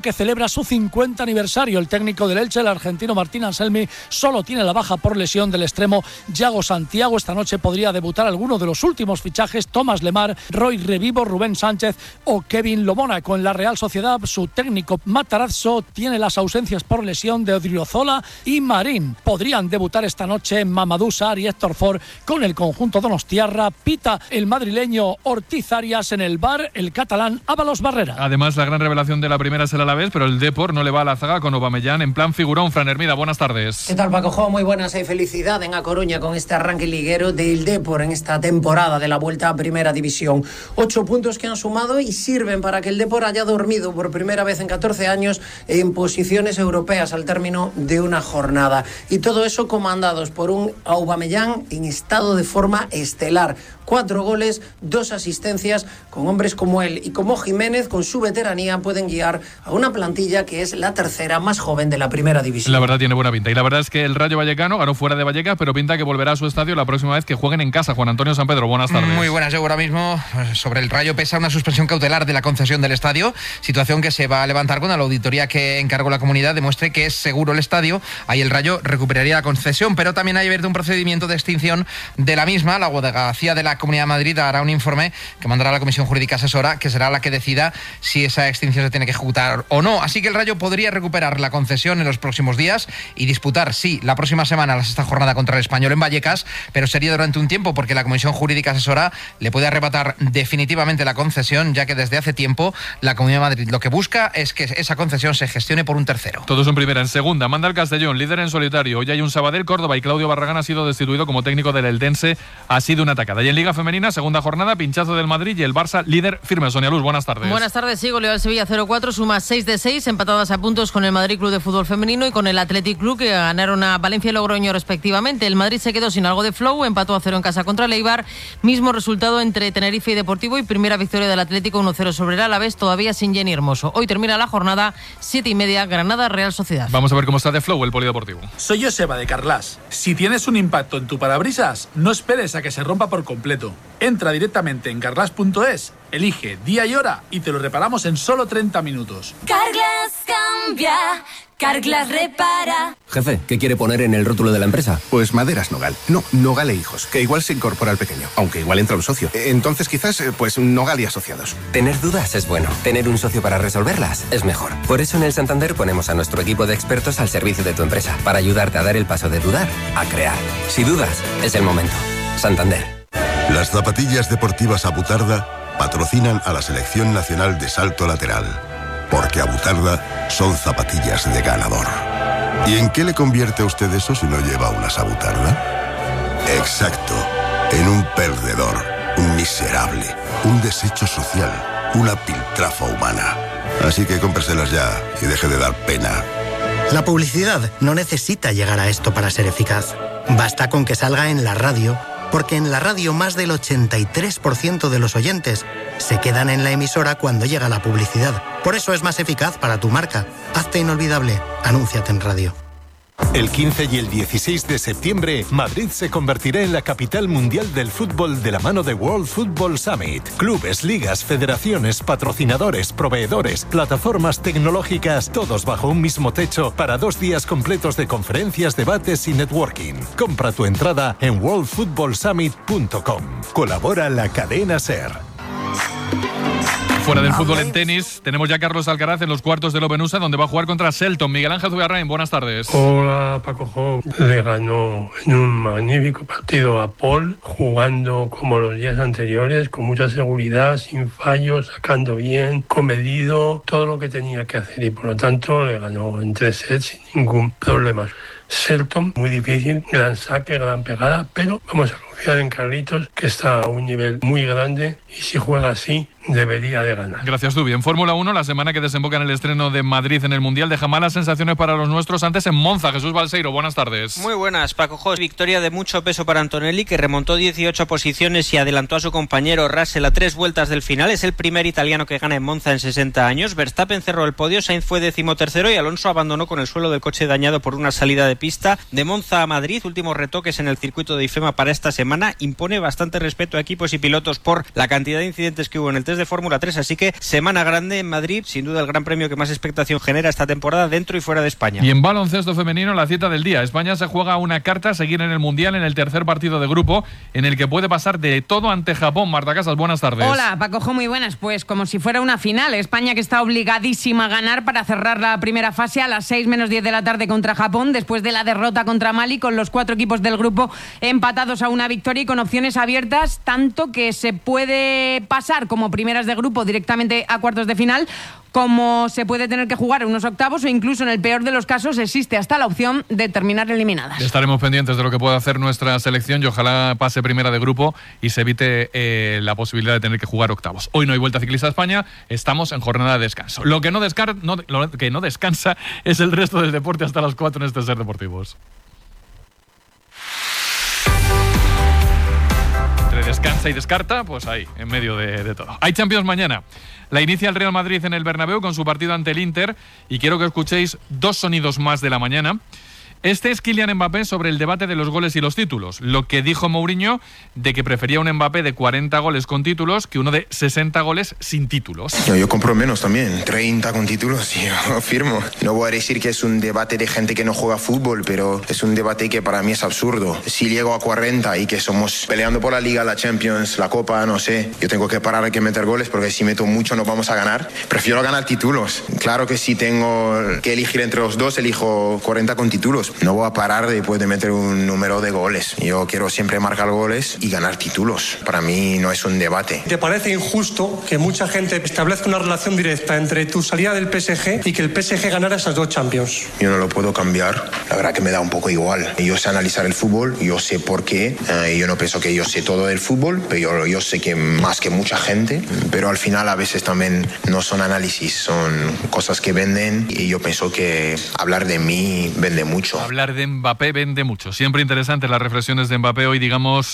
que celebra su 50 aniversario. El técnico del Elche, el argentino Martín Anselmi, solo tiene la baja por lesión del extremo Yago Santiago. Esta noche podría debutar alguno de los últimos fichajes: Tomás Lemar, Roy Revivo, Rubén Sánchez o Kevin Lomónaco. En la Real Sociedad, su técnico Matarazzo tiene las ausencias por lesión de Odriozola y Marín. Podrían debutar esta noche Mamadou Sarr y Héctor Ford con el conjunto donostiarra. Pita el madrileño Ortiz Arias, en el VAR el catalán Ábalos Barrera. Además, la gran revelación de la primera será la vez, pero el Depor no le va a la zaga con Aubameyang en plan figurón. Fran Hermida, buenas tardes. ¿Qué tal, Paco Jo? Muy buenas. Hay felicidad en A Coruña con este arranque liguero del Depor en esta temporada de la vuelta a Primera División. 8 puntos que han sumado y sirven para que el Depor haya dormido por primera vez en 14 años en posiciones europeas al término de una jornada. Y todo eso comandados por un Aubameyang en estado de forma estelar. 4 goles, 2 asistencias, con hombres como él y como Jiménez, con su veteranía, pueden guiar a una plantilla que es la tercera más joven de la Primera División. La verdad tiene buena pinta. Y la verdad es que el Rayo Vallecano ganó fuera de Vallecas, pero pinta que volverá a su estadio la próxima vez que jueguen en casa. Juan Antonio San Pedro, buenas tardes. Muy buenas. Yo ahora mismo sobre el Rayo pesa una suspensión cautelar de la concesión del estadio, situación que se va a levantar cuando la auditoría que encargó la comunidad demuestre que es seguro el estadio. Ahí el Rayo recuperaría la concesión, pero también hay abierto un procedimiento de extinción de la misma. La Abogacía de la Comunidad de Madrid hará un informe que mandará a la Comisión Jurídica Asesora, que será la que decida si esa extinción se tiene que ejecutar o no. Así que el Rayo podría recuperar la concesión en los próximos días y disputar, sí, la próxima semana la sexta jornada contra el Español en Vallecas, pero sería durante un tiempo porque la Comisión Jurídica Asesora le puede arrebatar definitivamente la concesión, ya que desde hace tiempo la Comunidad de Madrid lo que busca es que esa concesión se gestione por un tercero. Todos en primera. En segunda, manda el Castellón, líder en solitario. Hoy hay un Sabadell, Córdoba y Claudio Barragán ha sido destituido como técnico del Eldense. Ha sido una atacada. Y en Liga Femenina, segunda jornada, pinchazo del Madrid y el Barça líder firme. Sonia Luz, buenas tardes. Buenas tardes, sí, goleó al Sevilla 0-4, suma 6 de 6, empatadas a puntos con el Madrid Club de Fútbol Femenino y con el Athletic Club, que ganaron a Valencia y Logroño respectivamente. El Madrid se quedó sin algo de flow, empató a 0 en casa contra el Eibar, mismo resultado entre Tenerife y Deportivo, y primera victoria del Atlético 1-0 sobre el Alavés, todavía sin Jenny Hermoso. Hoy termina la jornada, 7:30, Granada Real Sociedad. Vamos a ver cómo está de flow el polideportivo. Soy Joseba de Carlas. Si tienes un impacto en tu parabrisas, no esperes a que se rompa por completo. Entra directamente en carlas.es, elige día y hora y te lo reparamos en solo 30 minutos. Carglass cambia, Carglass repara. Jefe, ¿qué quiere poner en el rótulo de la empresa? Pues Maderas Nogal. No, Nogal e Hijos, que igual se incorpora al pequeño, aunque igual entra un socio. Entonces quizás, pues Nogal y Asociados. Tener dudas es bueno. Tener un socio para resolverlas es mejor. Por eso en el Santander ponemos a nuestro equipo de expertos al servicio de tu empresa, para ayudarte a dar el paso de dudar a crear. Si dudas, es el momento. Santander. Las zapatillas deportivas Abutarda patrocinan a la Selección Nacional de Salto Lateral, porque Abutarda son zapatillas de ganador. ¿Y en qué le convierte a usted eso si no lleva unas Abutarda? Exacto, en un perdedor, un miserable, un desecho social, una piltrafa humana. Así que cómpreselas ya y deje de dar pena. La publicidad no necesita llegar a esto para ser eficaz. Basta con que salga en la radio, porque en la radio más del 83% de los oyentes se quedan en la emisora cuando llega la publicidad. Por eso es más eficaz para tu marca. Hazte inolvidable. Anúnciate en radio. El 15 y el 16 de septiembre, Madrid se convertirá en la capital mundial del fútbol de la mano de World Football Summit. Clubes, ligas, federaciones, patrocinadores, proveedores, plataformas tecnológicas, todos bajo un mismo techo para 2 días completos de conferencias, debates y networking. Compra tu entrada en worldfootballsummit.com. Colabora la cadena SER. Fuera del fútbol, en tenis, tenemos ya a Carlos Alcaraz en los cuartos del Open USA, donde va a jugar contra Shelton. Miguel Ángel Zugarrain, buenas tardes. Hola, Paco Jo. Le ganó en un magnífico partido a Paul, jugando como los días anteriores, con mucha seguridad, sin fallos, sacando bien, comedido, todo lo que tenía que hacer, y por lo tanto le ganó en 3 sets sin ningún problema. Shelton, muy difícil, gran saque, gran pegada, pero vamos a confiar en Carlitos, que está a un nivel muy grande, y si juega así, debería de ganar. Gracias, Dubi. En Fórmula 1, la semana que desemboca en el estreno de Madrid en el Mundial deja malas sensaciones para los nuestros. Antes en Monza, Jesús Balseiro, buenas tardes. Muy buenas, Paco Jos. Victoria de mucho peso para Antonelli, que remontó 18 posiciones y adelantó a su compañero Russell a 3 vueltas del final. Es el primer italiano que gana en Monza en 60 años. Verstappen cerró el podio, Sainz fue 13º y Alonso abandonó con el suelo del coche dañado por una salida de pista. De Monza a Madrid, últimos retoques en el circuito de IFEMA para esta semana. Impone bastante respeto a equipos y pilotos por la cantidad de incidentes que hubo en el test de Fórmula 3, así que semana grande en Madrid, sin duda el gran premio que más expectación genera esta temporada dentro y fuera de España. Y en baloncesto femenino, la cita del día. España se juega una carta a seguir en el Mundial en el tercer partido de grupo, en el que puede pasar de todo ante Japón. Marta Casas, buenas tardes. Hola, Paco, muy buenas. Pues como si fuera una final. España que está obligadísima a ganar para cerrar la primera fase a las 6:10 de la tarde contra Japón, después de la derrota contra Mali, con los 4 equipos del grupo empatados a una victoria y con opciones abiertas, tanto que se puede pasar como primeras de grupo directamente a cuartos de final, como se puede tener que jugar unos octavos, o incluso en el peor de los casos existe hasta la opción de terminar eliminadas. Estaremos pendientes de lo que pueda hacer nuestra selección y ojalá pase primera de grupo y se evite la posibilidad de tener que jugar octavos. Hoy no hay Vuelta Ciclista a España, estamos en jornada de descanso. Lo que no descansa es el resto del deporte hasta las 4 en este Ser Deportivos. Entre descansa y descarta, pues ahí, en medio de todo. Hay Champions mañana. La inicia el Real Madrid en el Bernabéu con su partido ante el Inter y quiero que escuchéis 2 sonidos más de la mañana. Este es Kylian Mbappé sobre el debate de los goles y los títulos. Lo que dijo Mourinho de que prefería un Mbappé de 40 goles con títulos que uno de 60 goles sin títulos. Yo compro menos también, 30 con títulos, yo firmo. No voy a decir que es un debate de gente que no juega fútbol, pero es un debate que para mí es absurdo. Si llego a 40 y que somos peleando por la Liga, la Champions, la Copa, no sé, yo tengo que parar, hay que meter goles, porque si meto mucho no vamos a ganar. Prefiero ganar títulos. Claro que si tengo que elegir entre los dos, elijo 40 con títulos. No voy a parar después de meter un número de goles. Yo quiero siempre marcar goles y ganar títulos. Para mí no es un debate. ¿Te parece injusto que mucha gente establezca una relación directa entre tu salida del PSG y que el PSG ganara esas 2 Champions? Yo no lo puedo cambiar. La verdad que me da un poco igual. Yo sé analizar el fútbol, yo sé por qué. Yo no pienso que yo sé todo del fútbol, pero yo sé que más que mucha gente. Pero al final a veces también no son análisis, son cosas que venden y yo pienso que hablar de mí vende mucho. Hablar de Mbappé vende mucho. Siempre interesantes las reflexiones de Mbappé hoy, digamos,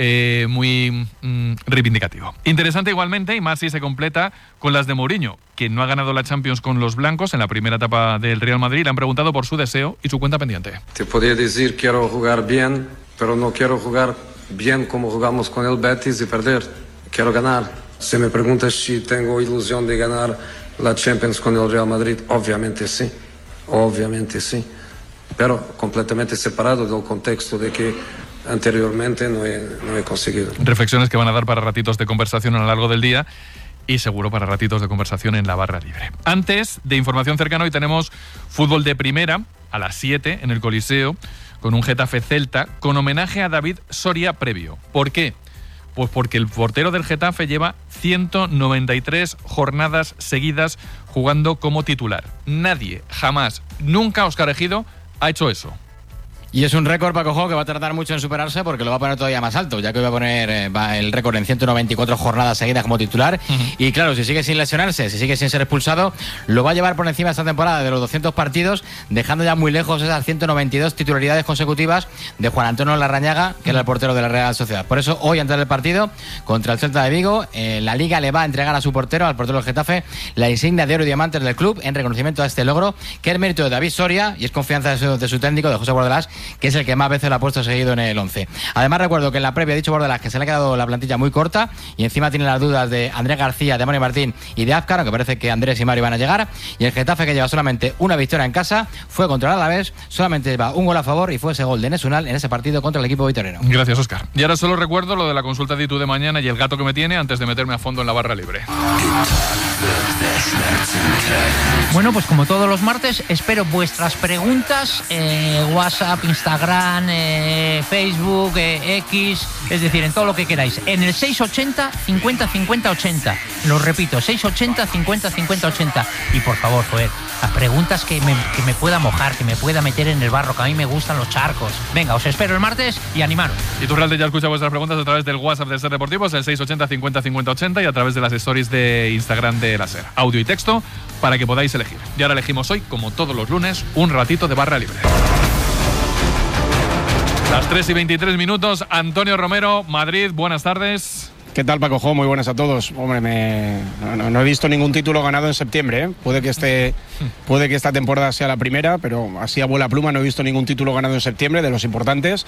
muy reivindicativo. Interesante igualmente, y más si se completa con las de Mourinho, que no ha ganado la Champions con los blancos en la primera etapa del Real Madrid. Le han preguntado por su deseo y su cuenta pendiente. Te podría decir quiero jugar bien, pero no quiero jugar bien como jugamos con el Betis y perder. Quiero ganar. Si me preguntas si tengo ilusión de ganar la Champions con el Real Madrid, obviamente sí. Obviamente sí. Pero completamente separado del contexto de que anteriormente no he conseguido. Reflexiones que van a dar para ratitos de conversación a lo largo del día y seguro para ratitos de conversación en la barra libre. Antes de información cercana, hoy tenemos fútbol de primera a las 7 en el Coliseo con un Getafe Celta con homenaje a David Soria previo. ¿Por qué? Pues porque el portero del Getafe lleva 193 jornadas seguidas jugando como titular. Nadie, jamás, nunca Óscar Ejido ha hecho eso. Y es un récord, Paco Jo, que va a tardar mucho en superarse porque lo va a poner todavía más alto, ya que hoy va a poner el récord en 194 jornadas seguidas como titular. Y claro, si sigue sin lesionarse, si sigue sin ser expulsado, lo va a llevar por encima esta temporada de los 200 partidos, dejando ya muy lejos esas 192 titularidades consecutivas de Juan Antonio Larrañaga, que era el portero de la Real Sociedad. Por eso, hoy, antes del partido contra el Celta de Vigo, la Liga le va a entregar a su portero, al portero del Getafe, la insignia de oro y diamantes del club en reconocimiento a este logro, que es mérito de David Soria y es confianza de su técnico, de José Bordalás, que es el que más veces lo ha puesto seguido en el 11. Además, recuerdo que en la previa ha dicho Bordalás que se le ha quedado la plantilla muy corta y encima tiene las dudas de Andrés García, de Mario Martín y de Azcar, aunque parece que Andrés y Mario van a llegar. Y el Getafe, que lleva solamente una victoria en casa, fue contra el Alavés, solamente lleva un gol a favor y fue ese gol de Nesunal en ese partido contra el equipo vitoriano. Gracias, Óscar. Y ahora solo recuerdo lo de la consulta de YouTube de mañana y el gato que me tiene antes de meterme a fondo en la barra libre. Bueno, pues como todos los martes, espero vuestras preguntas, WhatsApp, Instagram, Facebook, X, es decir, en todo lo que queráis. En el 680 50 50 80. Lo repito, 680 50 50 80. Y por favor, joder, las preguntas que me pueda mojar, que me pueda meter en el barro, que a mí me gustan los charcos. Venga, os espero el martes y animaros. Y tú, Realde, ya escucha vuestras preguntas a través del WhatsApp de Ser Deportivos, el 680 50 50 80, y a través de las stories de Instagram de la Ser. Audio y texto para que podáis elegir. Y ahora elegimos hoy, como todos los lunes, un ratito de barra libre. Las 3:23 minutos. Antonio Romero, Madrid, buenas tardes. ¿Qué tal, Paco? Muy buenas a todos. Hombre, no he visto ningún título ganado en septiembre, ¿eh? Puede que esta temporada sea la primera, pero así a vuela pluma no he visto ningún título ganado en septiembre de los importantes.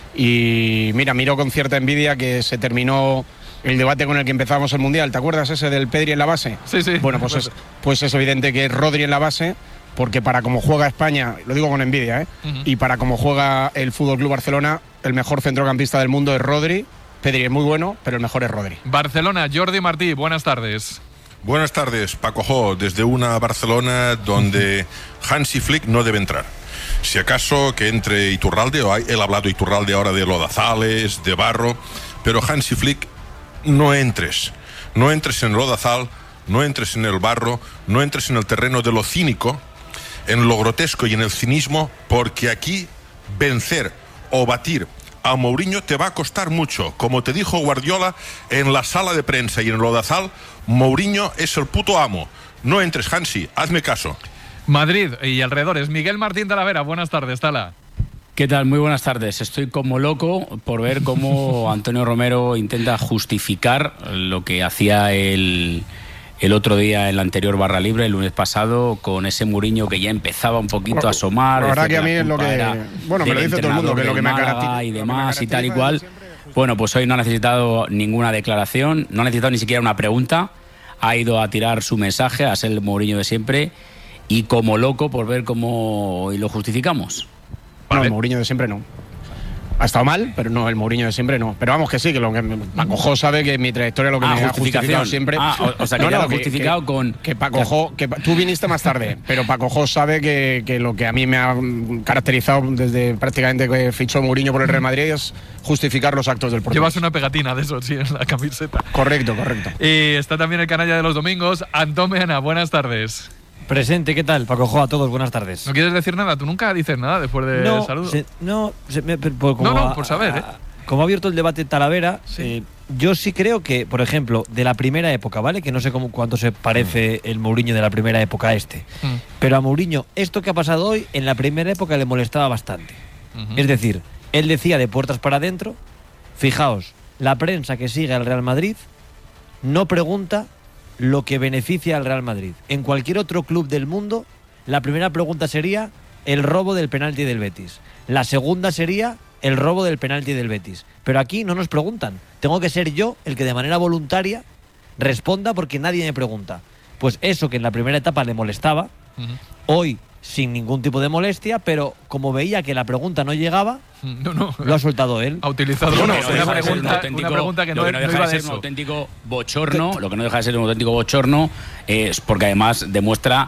Y mira, miro con cierta envidia que se terminó el debate con el que empezábamos el Mundial. ¿Te acuerdas ese del Pedri en la base? Sí. Bueno, pues es evidente que es Rodri en la base, porque para como juega España, lo digo con envidia, ¿eh? Y para como juega el FC Barcelona, el mejor centrocampista del mundo es Rodri. Pedri es muy bueno, pero el mejor es Rodri. Barcelona, Jordi Martí, buenas tardes. Buenas tardes, Paco. Desde una Barcelona donde Hansi Flick no debe entrar. Si acaso que entre Iturralde, él ha hablado Iturralde ahora de Lodazales, de Barro, pero Hansi Flick, no entres en Lodazal, no entres en el Barro, no entres en el terreno de lo cínico, en lo grotesco y en el cinismo, porque aquí vencer o batir a Mourinho te va a costar mucho. Como te dijo Guardiola en la sala de prensa y en el Lodazal, Mourinho es el puto amo. No entres, Hansi, hazme caso. Madrid y alrededores. Miguel Martín Talavera, buenas tardes, Tala. ¿Qué tal? Muy buenas tardes. Estoy como loco por ver cómo Antonio Romero intenta justificar lo que hacía el otro día, el anterior barra libre, el lunes pasado, con ese Mourinho que ya empezaba un poquito a asomar. La verdad que a mí es lo que... Bueno, me lo dice todo el mundo, que es lo que me caracteriza. Y demás y tal y cual. Bueno, pues hoy no ha necesitado ninguna declaración, no ha necesitado ni siquiera una pregunta. Ha ido a tirar su mensaje, a ser el Mourinho de siempre, y como loco por ver cómo hoy lo justificamos. No, el Mourinho de siempre no. Ha estado mal, pero no, el Mourinho de siempre no. Pero vamos que sí, que lo que Paco Jo sabe que mi trayectoria lo que me ha justificado siempre. O sea, que lo ha justificado con... Que Paco Jo, que tú viniste más tarde, pero Paco Jo sabe que lo que a mí me ha caracterizado desde prácticamente que fichó Mourinho por el Real Madrid es justificar los actos del portugués. Llevas una pegatina de eso, sí, en la camiseta. Correcto. Y está también el canalla de los domingos, Antón Meana, buenas tardes. Presente, ¿qué tal? Paco Jo, a todos, buenas tardes. ¿No quieres decir nada? ¿Tú nunca dices nada después de saludo? Por saber, como ha abierto el debate Talavera, sí. Yo sí creo que, por ejemplo, de la primera época, ¿vale? Que no sé cuánto se parece el Mourinho de la primera época a este. Pero a Mourinho, esto que ha pasado hoy, en la primera época le molestaba bastante. Es decir, él decía de puertas para adentro, fijaos, la prensa que sigue al Real Madrid no pregunta lo que beneficia al Real Madrid. En cualquier otro club del mundo, la primera pregunta sería el robo del penalti del Betis. La segunda sería el robo del penalti del Betis. Pero aquí no nos preguntan. Tengo que ser yo el que de manera voluntaria responda porque nadie me pregunta. Pues eso que en la primera etapa le molestaba, hoy sin ningún tipo de molestia, pero como veía que la pregunta no llegaba, lo ha soltado él. Ha utilizado una pregunta que no deja de ser un auténtico bochorno. Lo que no deja de ser un auténtico bochorno es porque además demuestra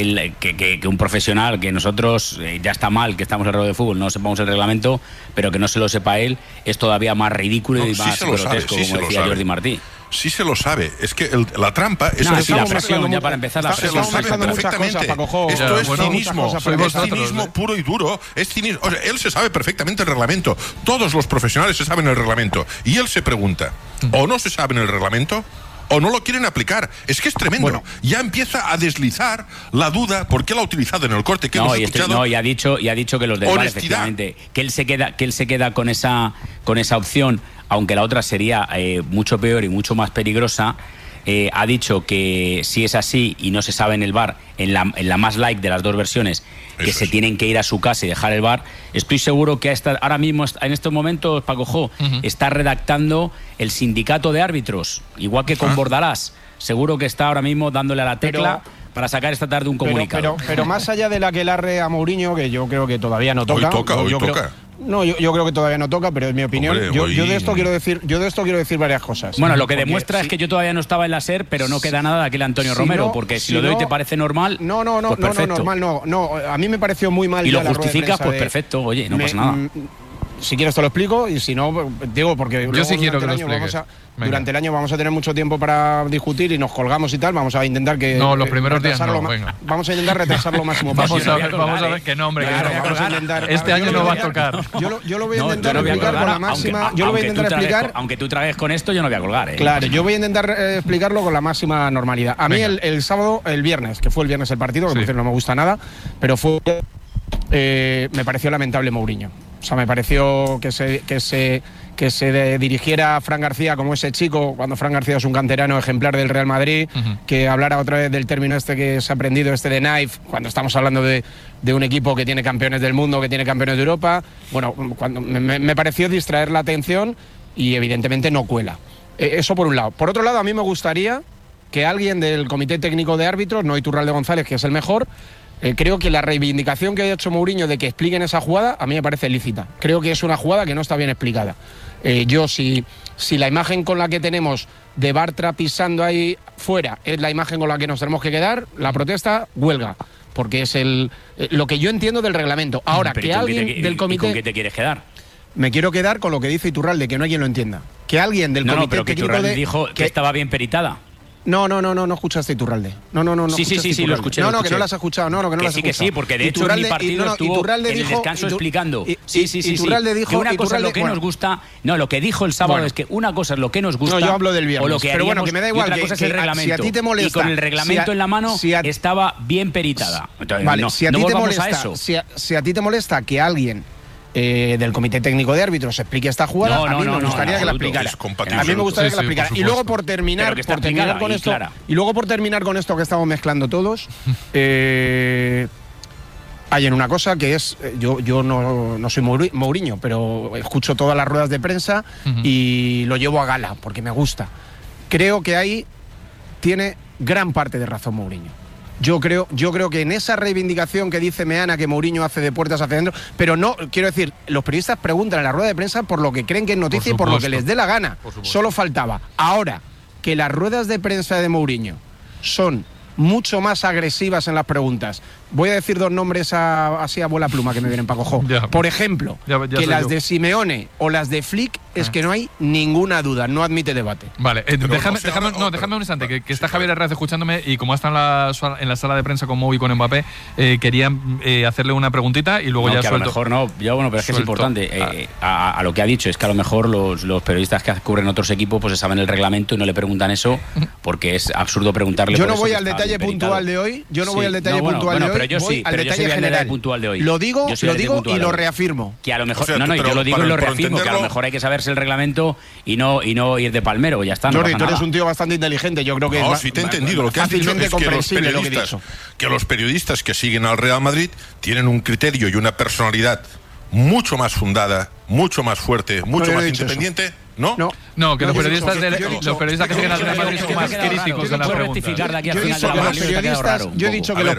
que un profesional, que nosotros ya está mal que estamos en el radio de fútbol, no sepamos el reglamento, pero que no se lo sepa él, es todavía más ridículo y más grotesco, como decía Jordi Martí. Sí se lo sabe, es que la trampa es la presión, ya para empezar, la presión. Se lo sabe perfectamente. Esto es cinismo, es cinismo puro y duro. Es cinismo. O sea, él se sabe perfectamente el reglamento. Todos los profesionales se saben el reglamento. Y él se pregunta, o no se saben el reglamento, o no lo quieren aplicar. Es que es tremendo. Bueno, ya empieza a deslizar la duda porque él ha utilizado en el corte que hemos escuchado. Y ha dicho que los del VAR, efectivamente, que él se queda con esa opción, aunque la otra sería mucho peor y mucho más peligrosa. Ha dicho que si es así y no se sabe en el VAR, en la más light de las dos versiones, que se tienen que ir a su casa y dejar el VAR. Estoy seguro que ahora mismo, en estos momentos, Paco Jo, está redactando el sindicato de árbitros, igual que con Bordalás. Seguro que está ahora mismo dándole a la tecla para sacar esta tarde un comunicado. Pero más allá de la que larre a Mourinho, que yo creo que todavía no toca. Hoy toca. Yo creo que todavía no toca, pero es mi opinión. Hombre, yo de esto quiero decir varias cosas. Bueno, lo que demuestra es que yo todavía no estaba en la SER, pero no queda nada de aquel Antonio Romero, porque si lo de hoy te parece normal, no, perfecto. Normal no. A mí me pareció muy mal. Y lo justificas, pues perfecto, oye, no pasa nada. Si quieres te lo explico y si no, digo, porque yo sí quiero que lo expliques. Durante el año vamos a tener mucho tiempo para discutir y nos colgamos y tal. Vamos a intentar que... No, los primeros días no, venga. Vamos a intentar retrasar lo máximo posible. Vamos a ver que no, hombre. Este año no va a tocar. Yo lo voy a intentar explicar con la máxima... Yo lo voy a intentar explicar... Aunque tú tragues con esto, yo no voy a colgar. Claro, yo voy a intentar explicarlo con la máxima normalidad. A mí el viernes, que fue el viernes el partido, que por cierto no me gusta nada, pero me pareció lamentable Mourinho. O sea, me pareció que se dirigiera a Fran García como ese chico, cuando Fran García es un canterano ejemplar del Real Madrid, que hablara otra vez del término este que se ha aprendido, de knife, cuando estamos hablando de un equipo que tiene campeones del mundo, que tiene campeones de Europa. Bueno, cuando me pareció distraer la atención y evidentemente no cuela. Eso por un lado. Por otro lado, a mí me gustaría que alguien del Comité Técnico de Árbitros, no Iturralde González, que es el mejor, creo que la reivindicación que ha hecho Mourinho de que expliquen esa jugada, a mí me parece lícita. Creo que es una jugada que no está bien explicada. Si la imagen con la que tenemos de Bartra pisando ahí fuera es la imagen con la que nos tenemos que quedar, la protesta, huelga. Porque es lo que yo entiendo del reglamento. Ahora, que alguien del comité... ¿Y con qué te quieres quedar? Me quiero quedar con lo que dice Iturralde, que no hay quien lo entienda. Que alguien del comité pero que técnico Iturralde dijo que estaba bien peritada. No escuchaste Iturralde. No. Sí, lo escuché. No, que no las has escuchado. No, que no las has escuchado. Que sí, porque de hecho en mi partido estuvo en el descanso explicando. Iturralde dijo que una cosa es lo que nos gusta. No, lo que dijo el sábado es que una cosa es lo que nos gusta. No, yo hablo del viernes. O lo que pero bueno, que me da igual. Y otra cosa es el reglamento. Si a ti te molesta, y con el reglamento en la mano estaba bien peritada. Vale, si a ti te molesta, si a ti te molesta que alguien del Comité Técnico de Árbitros explique esta jugada, a mí me gustaría que la explicara. A mí me gustaría que la explicara. Y luego por terminar con esto, y luego por terminar con esto que estamos mezclando todos, hay en una cosa que es, yo no soy Mourinho, pero escucho todas las ruedas de prensa y lo llevo a gala porque me gusta. Creo que ahí tiene gran parte de razón Mourinho. Yo creo que en esa reivindicación que dice Meana que Mourinho hace de puertas hacia adentro, pero no, quiero decir, los periodistas preguntan en la rueda de prensa por lo que creen que es noticia y por lo que les dé la gana. Solo faltaba. Ahora, que las ruedas de prensa de Mourinho son mucho más agresivas en las preguntas. Voy a decir dos nombres así a bola pluma que me vienen para cojo. Por ejemplo, que las de Simeone o las de Flick es que no hay ninguna duda, no admite debate. Vale, déjame un instante, que está Javier Herrera escuchándome y como está en la sala de prensa con Mou y con Mbappé, quería hacerle una preguntita y luego ya que suelto. A lo mejor no, pero es que es importante. A lo que ha dicho, es que a lo mejor los periodistas que cubren otros equipos pues se saben el reglamento y no le preguntan eso porque es absurdo preguntarle. Yo no voy al detalle puntual de hoy, pero yo sí, pero yo soy al detalle puntual de hoy. Lo digo y lo reafirmo. Que a lo mejor, yo lo digo y lo reafirmo, que a lo mejor hay que saberse el reglamento y no ir de palmero, ya está. Jordi, tú eres un tío bastante inteligente, yo creo que sí te he entendido. Lo que has dicho es que los periodistas que siguen al Real Madrid tienen un criterio y una personalidad mucho más fundada, mucho más fuerte, mucho más independiente. ¿No? Que los periodistas que siguen al Real Madrid son más críticos en la pregunta. Yo he dicho que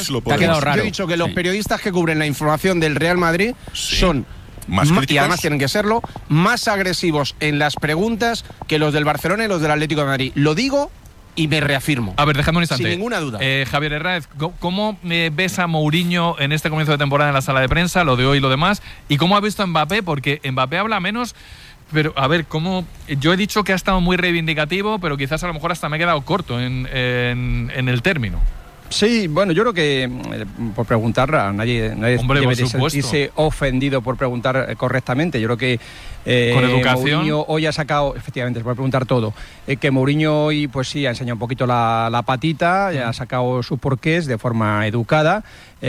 los periodistas que cubren la información del Real Madrid son más críticos, y además tienen que serlo, más agresivos en las preguntas que los del Barcelona y los del Atlético de Madrid. Lo digo y me reafirmo. A ver, déjame un instante. Sin ninguna duda. Javier Herráez, ¿cómo ves a Mourinho en este comienzo de temporada en la sala de prensa, lo de hoy y lo demás? ¿Y cómo ha visto a Mbappé? Porque Mbappé habla menos. Pero, a ver, yo he dicho que ha estado muy reivindicativo, pero quizás a lo mejor hasta me he quedado corto en el término. Sí, bueno, yo creo que por preguntar nadie debe sentirse ofendido por preguntar correctamente. Yo creo que con educación. Mourinho hoy ha sacado, efectivamente, se puede preguntar todo, que Mourinho hoy pues sí ha enseñado un poquito la patita, ha sacado sus porqués de forma educada.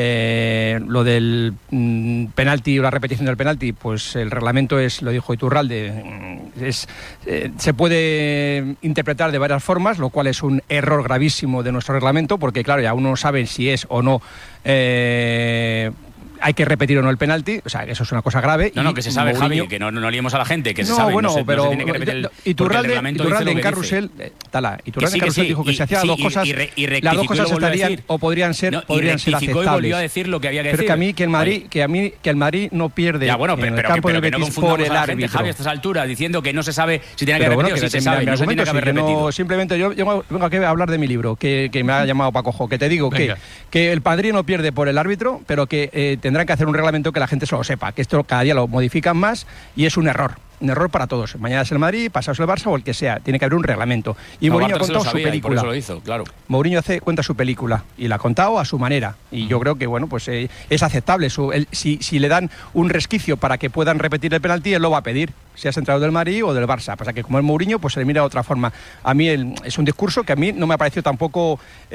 Lo del penalti o la repetición del penalti, pues el reglamento es, lo dijo Iturralde, se puede interpretar de varias formas, lo cual es un error gravísimo de nuestro reglamento, porque claro, ya uno sabe si es o no hay que repetir o no el penalti, o sea, eso es una cosa grave. No, que se sabe, Javi, que no liemos a la gente, que se sabe, bueno, pero no se tiene que repetir Iturralde en Carrusel, dijo que se hacía dos cosas, las dos cosas estarían o podrían ser aceptables. Y volvió a decir lo que había que decir. Pero que el Madrid no pierde en el campo del Betis por el árbitro. Javi, a estas alturas, diciendo que no se sabe si tiene que haber repetido, si se sabe, no se tiene que haber repetido. Simplemente yo vengo aquí a hablar de mi libro, que me ha llamado Paco Jo, que te digo que el Madrid no pierde por el árbitro, pero que tendrán que hacer un reglamento que la gente se lo sepa, que esto cada día lo modifican más y es un error. un error para todos. Mañana es el Madrid, pasado es el Barça o el que sea. Tiene que haber un reglamento. Y Mourinho ha contado su película. Por eso lo hizo, claro. Mourinho cuenta su película y la ha contado a su manera. Y yo creo que, bueno, pues es aceptable. Si le dan un resquicio para que puedan repetir el penalti, él lo va a pedir, sea entrenador del Madrid o del Barça. Pasa que como es Mourinho, pues se le mira de otra forma. A mí es un discurso que a mí no me ha parecido tampoco,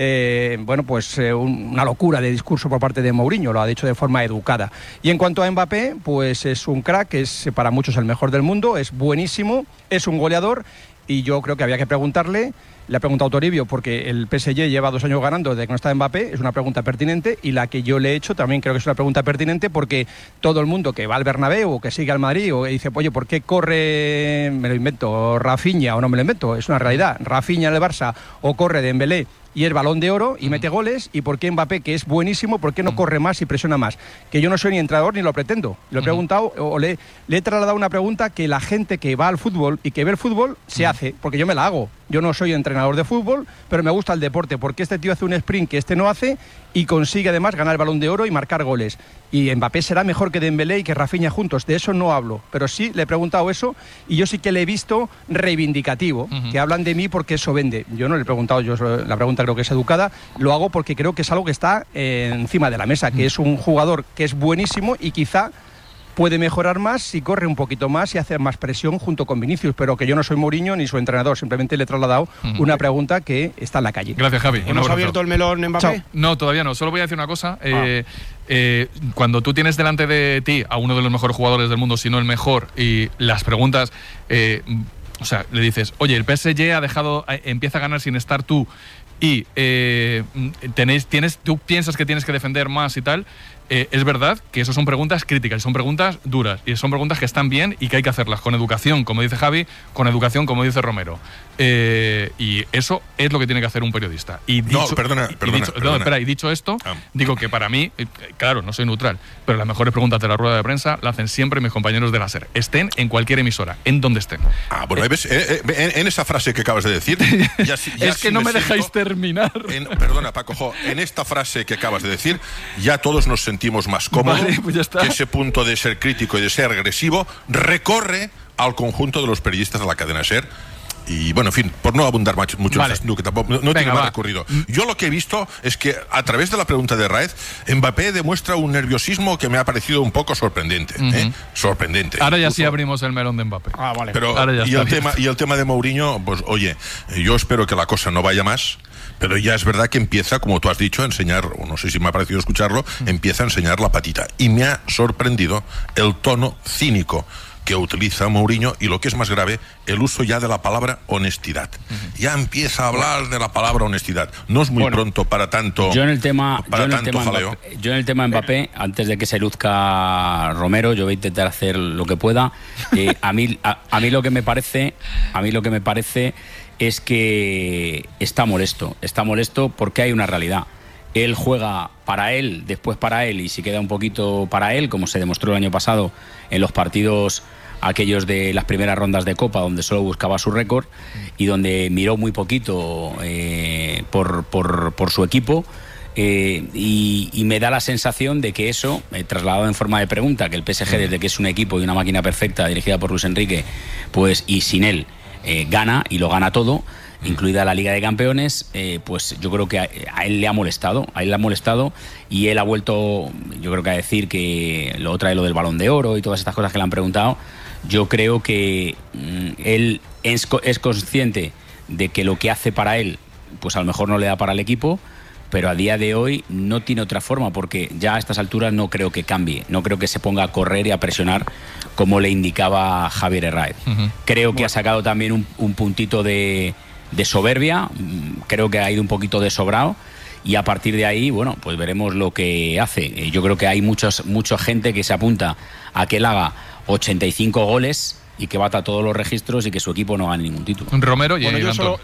una locura de discurso por parte de Mourinho. Lo ha dicho de forma educada. Y en cuanto a Mbappé, pues es un crack, es para muchos el mejor del mundo, es buenísimo, es un goleador. Y yo creo que había que preguntarle, le ha preguntado Toribio, porque el PSG lleva 2 años ganando desde que no está Mbappé, es una pregunta pertinente, y la que yo le he hecho también creo que es una pregunta pertinente, porque todo el mundo que va al Bernabéu o que sigue al Madrid o dice, oye, ¿por qué corre, me lo invento, Rafinha, o no me lo invento, es una realidad, Rafinha en el Barça o corre Dembélé y es Balón de Oro y mete goles, y por qué Mbappé, que es buenísimo, por qué no corre más y presiona más? Que yo no soy ni entrenador ni lo pretendo. Lo he preguntado, o le he trasladado una pregunta que la gente que va al fútbol y que ve el fútbol se hace, porque yo me la hago. Yo no soy entrenador de fútbol, pero me gusta el deporte, porque este tío hace un sprint que este no hace y consigue además ganar el Balón de Oro y marcar goles. Y Mbappé será mejor que Dembélé y que Rafinha juntos, de eso no hablo, pero sí le he preguntado eso, y yo sí que le he visto reivindicativo, que hablan de mí porque eso vende. Yo no le he preguntado, yo la pregunta creo que es educada, lo hago porque creo que es algo que está encima de la mesa, que es un jugador que es buenísimo y quizá puede mejorar más si corre un poquito más y hace más presión junto con Vinicius, pero que yo no soy Mourinho ni su entrenador, simplemente le he trasladado una pregunta que está en la calle. Gracias, Javi. ¿Hemos abierto el melón Mbappé? Chao. No, todavía no. Solo voy a decir una cosa. Cuando tú tienes delante de ti a uno de los mejores jugadores del mundo, si no el mejor, y las preguntas, le dices, oye, el PSG empieza a ganar sin estar tú, y tú piensas que tienes que defender más y tal. Es verdad que eso son preguntas críticas, son preguntas duras, y son preguntas que están bien y que hay que hacerlas con educación, como dice Javi, con educación, como dice Romero. Y eso es lo que tiene que hacer un periodista. Y dicho esto, digo que para mí, claro, no soy neutral, pero las mejores preguntas de la rueda de prensa la hacen siempre mis compañeros de la SER. Estén en cualquier emisora, en donde estén. Bueno, ¿ves? En esa frase que acabas de decir... es que no me dejáis terminar. Perdona, Paco, en esta frase que acabas de decir, ya todos nos sentimos más cómodos, pues que ese punto de ser crítico y de ser agresivo recorre al conjunto de los periodistas de la cadena SER. Y bueno, en fin, por no abundar mucho en que tampoco no tiene más recorrido. Yo lo que he visto es que a través de la pregunta de Raez, Mbappé demuestra un nerviosismo que me ha parecido un poco sorprendente. Sorprendente. Ahora ya sí abrimos el melón de Mbappé. Vale. Pero, y el tema de Mourinho, pues oye, yo espero que la cosa no vaya más. Pero ya es verdad que empieza, como tú has dicho, a enseñar, o no sé si me ha parecido escucharlo, empieza a enseñar la patita. Y me ha sorprendido el tono cínico que utiliza Mourinho, y lo que es más grave, el uso ya de la palabra honestidad. Ya empieza a hablar de la palabra honestidad. No es muy pronto para tanto. Yo en el tema Mbappé, antes de que se luzca Romero, yo voy a intentar hacer lo que pueda. A mí lo que me parece es que está molesto porque hay una realidad. Él juega para él, después para él, y si queda un poquito para él, como se demostró el año pasado en los partidos aquellos de las primeras rondas de Copa, donde solo buscaba su récord y donde miró muy poquito por su equipo. Y me da la sensación de que eso, trasladado en forma de pregunta, que el PSG, desde que es un equipo y una máquina perfecta dirigida por Luis Enrique, pues y sin él gana, y lo gana todo, incluida la Liga de Campeones, pues yo creo que a él le ha molestado, y él ha vuelto, yo creo que a decir que lo trae lo del Balón de Oro y todas estas cosas que le han preguntado. Yo creo que él es consciente de que lo que hace para él, pues a lo mejor no le da para el equipo, pero a día de hoy no tiene otra forma, porque ya a estas alturas no creo que cambie, no creo que se ponga a correr y a presionar como le indicaba Javier Herráez. Creo que ha sacado también un puntito de soberbia, creo que ha ido un poquito de sobrado, y a partir de ahí, bueno, pues veremos lo que hace. Yo creo que hay mucha gente que se apunta a que él haga 85 goles y que bata todos los registros y que su equipo no gane ningún título. Romero y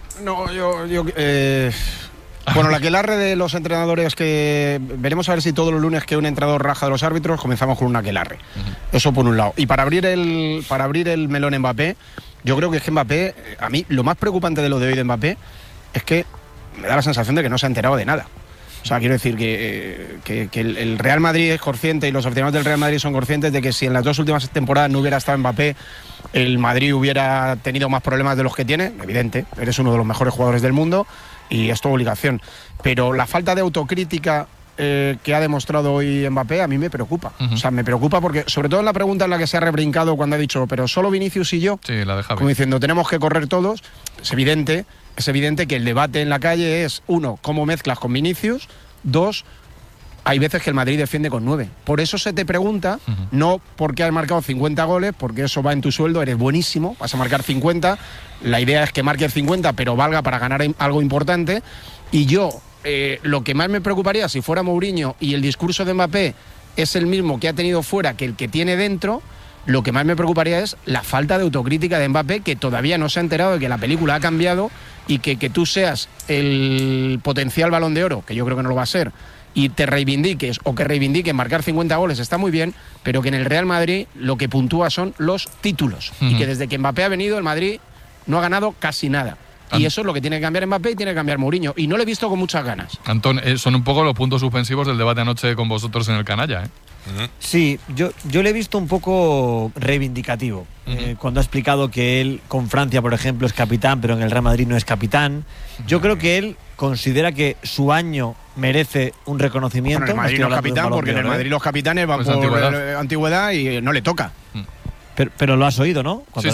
Bueno, la aquelarre de los entrenadores, que veremos a ver si todos los lunes que un entrenador raja de los árbitros comenzamos con un aquelarre. Eso por un lado. Y para abrir el melón Mbappé, yo creo que es que Mbappé, a mí lo más preocupante de lo de hoy de Mbappé es que me da la sensación de que no se ha enterado de nada. O sea, quiero decir que el Real Madrid es consciente, y los aficionados del Real Madrid son conscientes de que si en las 2 últimas temporadas no hubiera estado Mbappé, el Madrid hubiera tenido más problemas de los que tiene, evidente, eres uno de los mejores jugadores del mundo y es tu obligación. Pero la falta de autocrítica que ha demostrado hoy Mbappé a mí me preocupa. O sea, me preocupa porque, sobre todo en la pregunta en la que se ha rebrincado cuando ha dicho, pero solo Vinicius y yo, sí, la de Javi, como diciendo, tenemos que correr todos, es evidente que el debate en la calle es, 1, cómo mezclas con Vinicius, 2, hay veces que el Madrid defiende con 9. Por eso se te pregunta, no porque has marcado 50 goles, porque eso va en tu sueldo, eres buenísimo, vas a marcar 50, la idea es que marques 50, pero valga para ganar algo importante, y yo... lo que más me preocuparía si fuera Mourinho y el discurso de Mbappé es el mismo que ha tenido fuera que el que tiene dentro, lo que más me preocuparía es la falta de autocrítica de Mbappé, que todavía no se ha enterado de que la película ha cambiado y que tú seas el potencial Balón de Oro, que yo creo que no lo va a ser, y te reivindiques o que reivindiquen marcar 50 goles está muy bien, pero que en el Real Madrid lo que puntúa son los títulos y que desde que Mbappé ha venido el Madrid no ha ganado casi nada. Y eso es lo que tiene que cambiar Mbappé y tiene que cambiar Mourinho. Y no lo he visto con muchas ganas. Antón, son un poco los puntos suspensivos del debate anoche con vosotros en el Canalla, ¿eh? Sí, yo le he visto un poco reivindicativo. Cuando ha explicado que él con Francia, por ejemplo, es capitán, pero en el Real Madrid no es capitán. Yo creo que él considera que su año merece un reconocimiento. Bueno, en el Madrid no es capitán porque en el Madrid los capitanes van por antigüedad y no le toca. Pero lo has oído, ¿no? Cuando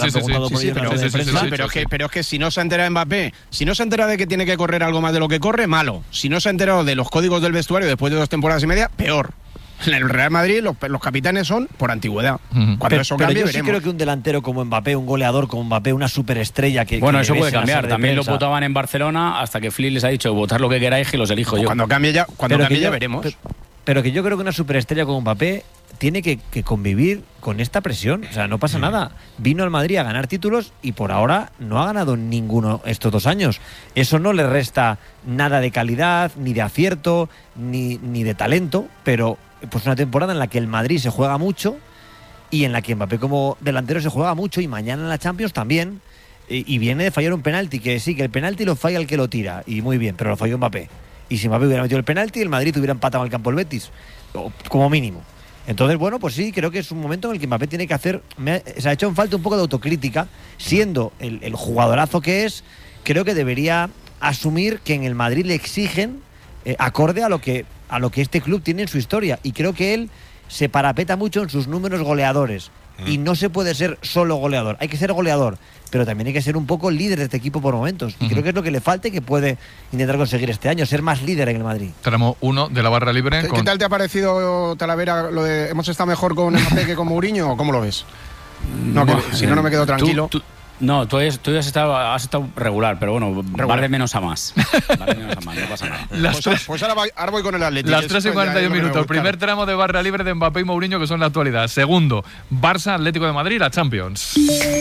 pero es que si no se ha enterado Mbappé, si no se ha enterado de que tiene que correr algo más de lo que corre, malo. Si no se ha enterado de los códigos del vestuario después de 2 temporadas y media, peor. En el Real Madrid los capitanes son por antigüedad. Cuando eso cambie, yo sí creo que un delantero como Mbappé, un goleador como Mbappé, una superestrella que... Bueno, eso puede cambiar. También lo votaban en Barcelona hasta que Flick les ha dicho votar lo que queráis y los elijo yo. Cuando cambie ya veremos. Pero que yo creo que una superestrella como Mbappé tiene que convivir con esta presión. O sea, no pasa nada. Vino al Madrid a ganar títulos y por ahora no ha ganado ninguno estos 2 años. Eso no le resta nada de calidad, ni de acierto, ni de talento, pero pues una temporada en la que el Madrid se juega mucho y en la que Mbappé como delantero se juega mucho y mañana en la Champions también. Y viene de fallar un penalti, que sí, que el penalti lo falla el que lo tira, y muy bien, pero lo falló Mbappé. Y si Mbappé hubiera metido el penalti, el Madrid hubiera empatado al campo el Betis, como mínimo. Entonces, bueno, pues sí, creo que es un momento en el que Mbappé tiene que hacer... Se ha hecho en falta un poco de autocrítica. Siendo el jugadorazo que es, creo que debería asumir que en el Madrid le exigen acorde a lo que este club tiene en su historia. Y creo que él se parapeta mucho en sus números goleadores. Y no se puede ser solo goleador. Hay que ser goleador, pero también hay que ser un poco líder de este equipo por momentos. Y creo que es lo que le falta y que puede intentar conseguir este año, ser más líder en el Madrid. Tenemos uno de la barra libre. ¿Qué tal te ha parecido, Talavera, lo de hemos estado mejor con Mbappé que con Mourinho? ¿O cómo lo ves? No, si no me quedo tranquilo. No, tú has estado regular, pero bueno, va de menos a más. Va de menos a más, no pasa nada. Pues ahora voy con el Atlético. Las 3 y 41 minutos. Primer tramo de barra libre de Mbappé y Mourinho, que son la actualidad. Segundo, Barça, Atlético de Madrid, la Champions.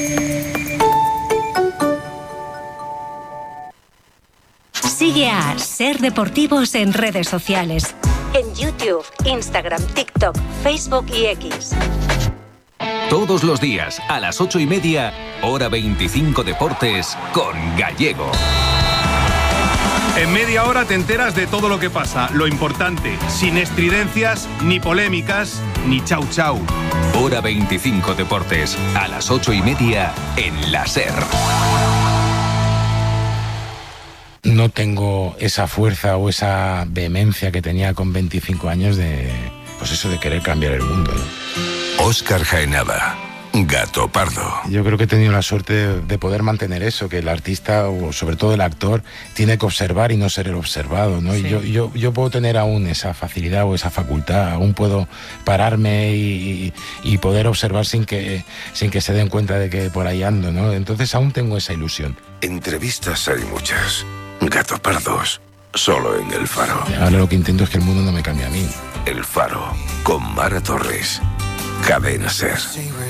Sigue a Ser Deportivos en redes sociales. En YouTube, Instagram, TikTok, Facebook y X. Todos los días, a las 8:30, hora 25 Deportes, con Gallego. En media hora te enteras de todo lo que pasa, lo importante, sin estridencias, ni polémicas, ni chau chau. Hora 25 Deportes, a las 8:30, en la SER. No tengo esa fuerza o esa vehemencia que tenía con 25 años de querer cambiar el mundo, ¿no? Óscar Jaenada, Gato Pardo. Yo creo que he tenido la suerte de poder mantener eso, que el artista o sobre todo el actor tiene que observar y no ser el observado, ¿no? Sí. Y yo puedo tener aún esa facilidad o esa facultad, aún puedo pararme y poder observar sin que se den cuenta de que por ahí ando, ¿no? Entonces aún tengo esa ilusión. Entrevistas hay muchas. Gato Pardos, solo en El Faro. Ahora lo que intento es que el mundo no me cambie a mí. El Faro, con Mara Torres. Cadena SER.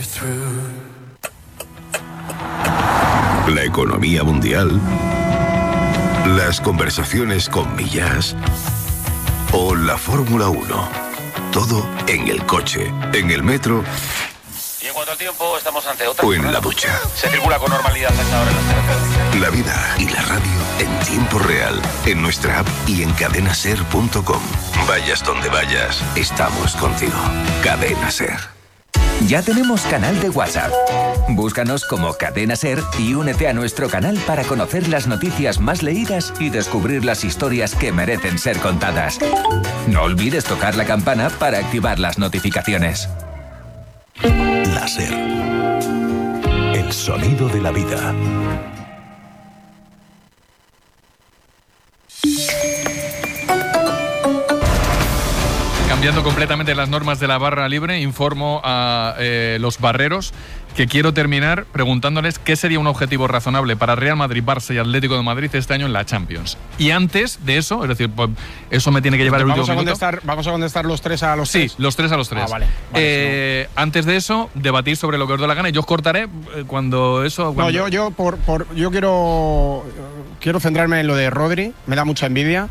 La economía mundial, las conversaciones con Millás o la Fórmula 1. Todo en el coche, en el metro. Y en cuanto al tiempo, estamos ante otra. O en la ducha. Se circula con normalidad hasta ahora en las carreteras. La vida y la radio en tiempo real, en nuestra app y en cadenaser.com. Vayas donde vayas, estamos contigo. Cadena SER. Ya tenemos canal de WhatsApp. Búscanos como Cadena SER y únete a nuestro canal para conocer las noticias más leídas y descubrir las historias que merecen ser contadas. No olvides tocar la campana para activar las notificaciones. La SER. El sonido de la vida. Cambiando completamente las normas de la barra libre, informo a los barreros que quiero terminar preguntándoles qué sería un objetivo razonable para Real Madrid, Barça y Atlético de Madrid este año en la Champions. Y antes de eso, es decir, pues, eso me tiene que llevar el último minuto. ¿Vamos a contestar los tres a los tres? Sí, los tres a los tres. Vale. Antes de eso, debatir sobre lo que os dé la gana y yo os cortaré cuando eso... No, yo quiero centrarme en lo de Rodri. Me da mucha envidia.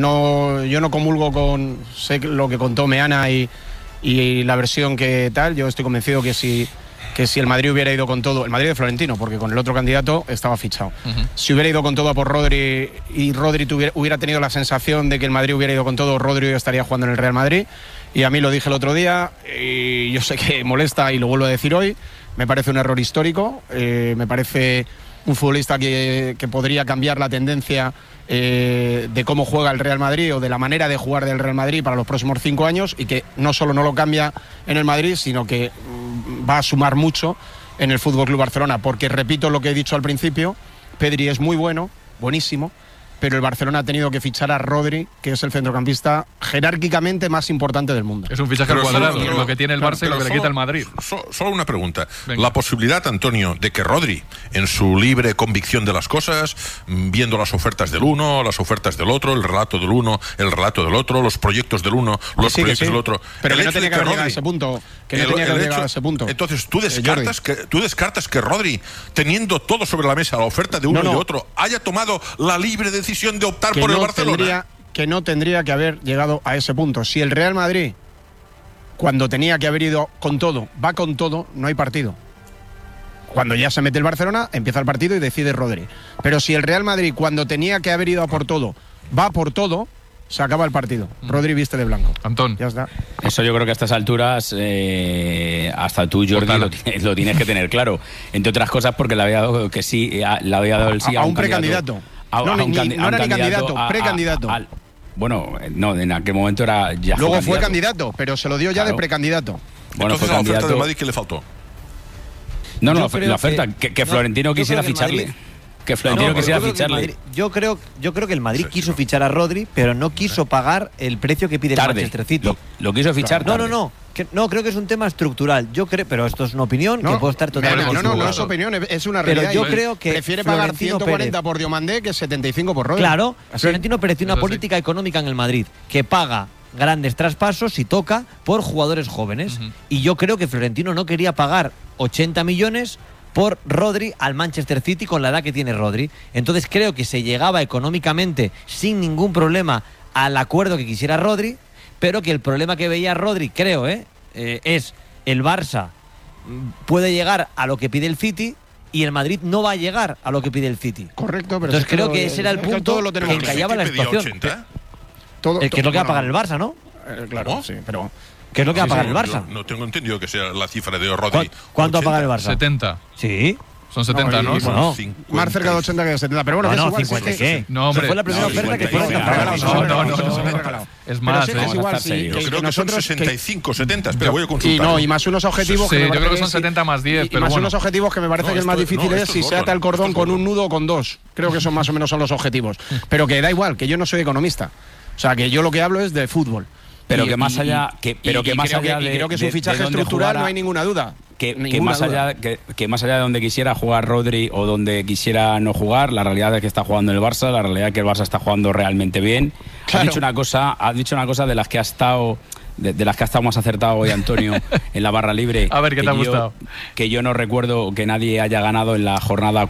Yo no comulgo con lo que contó Meana y la versión que tal. Yo estoy convencido que si el Madrid hubiera ido con todo, el Madrid de Florentino, porque con el otro candidato estaba fichado. Si hubiera ido con todo a por Rodri y Rodri hubiera tenido la sensación de que el Madrid hubiera ido con todo, Rodri estaría jugando en el Real Madrid. Y a mí lo dije el otro día, y yo sé que molesta y lo vuelvo a decir hoy, me parece un error histórico, me parece un futbolista que podría cambiar la tendencia de cómo juega el Real Madrid o de la manera de jugar del Real Madrid para los próximos 5 años y que no solo no lo cambia en el Madrid, sino que va a sumar mucho en el FC Barcelona, porque repito lo que he dicho al principio, Pedri es muy bueno, buenísimo, pero el Barcelona ha tenido que fichar a Rodri, que es el centrocampista jerárquicamente más importante del mundo. Es un fichaje al cuadrado, lo que tiene el Barça y lo que le quita el Madrid. Solo una pregunta. Venga. La posibilidad, Antonio, de que Rodri, en su libre convicción de las cosas, viendo las ofertas del uno, las ofertas del otro, el relato del uno, el relato del otro, los proyectos del uno, los proyectos del otro. Pero que no tenía que haber llegado a ese punto. Entonces, ¿tú descartas que Rodri, teniendo todo sobre la mesa, la oferta de uno y de otro, haya tomado la libre decisión de optar por el Barcelona? Que no tendría que haber llegado a ese punto. Si el Real Madrid, cuando tenía que haber ido con todo, va con todo, no hay partido. Cuando ya se mete el Barcelona, empieza el partido y decide Rodri. Pero si el Real Madrid, cuando tenía que haber ido a por todo, va por todo, se acaba el partido. Rodri viste de blanco. Antón. Ya está. Eso yo creo que a estas alturas, hasta tú, Jordi, lo tienes que tener claro. Entre otras cosas porque le había dado que sí, le había dado el sí a un precandidato. No era ni candidato, precandidato. Bueno, no, en aquel momento era ya. Luego fue candidato, pero se lo dio ya de precandidato. Bueno, entonces, a la oferta del Madrid, ¿qué le faltó? No, la oferta, que Florentino quisiera ficharle. Que Florentino quisiera ficharle. Yo creo que el Madrid quiso fichar a Rodri, pero no quiso pagar el precio que pide el Manchester City. Lo quiso fichar tarde. No, creo que es un tema estructural. Yo creo, pero esto es una opinión que puede estar totalmente. No es opinión, es una realidad. Pero yo creo que prefiere pagar 140 por Diomandé que 75 por Rodri. Claro, Florentino Pérez tiene una política económica en el Madrid que paga grandes traspasos si toca por jugadores jóvenes. Y yo creo que Florentino no quería pagar 80 millones por Rodri al Manchester City con la edad que tiene Rodri. Entonces creo que se llegaba económicamente sin ningún problema al acuerdo que quisiera Rodri, pero que el problema que veía Rodri, creo, es el Barça puede llegar a lo que pide el City y el Madrid no va a llegar a lo que pide el City. Correcto, pero entonces creo que ese era el punto que encallaba la situación. Que es lo que va a pagar el Barça, ¿no? Claro, sí, pero... ¿Qué es lo que va a pagar el Barça? No tengo entendido que sea la cifra de Rodri. ¿Cuánto va a pagar el Barça? 70. Sí. Son 70, ¿no? Bueno, más cerca de 80 que de 70, pero bueno, no, 50 ¿qué? No, hombre. Fue la primera oferta que fue regalado. Es más, es igual, yo creo que son 65, 70, espera, voy a consultar. Y más unos objetivos que yo creo que son 70 más 10, pero más unos objetivos que me parece que es más difícil es si se ata el cordón con un nudo o con dos. Creo que son más o menos son los objetivos. Pero que da igual, que yo no soy economista. O sea, que yo lo que hablo es de fútbol. Pero que más allá creo que es un fichaje estructural, no hay ninguna duda. Que más allá de donde quisiera jugar Rodri o donde quisiera no jugar, la realidad es que está jugando en el Barça, la realidad es que el Barça está jugando realmente bien. Claro. Has dicho una cosa de las que ha estado más acertado hoy, Antonio, en la barra libre. A ver, ¿qué te ha gustado? Que yo no recuerdo que nadie haya ganado en la jornada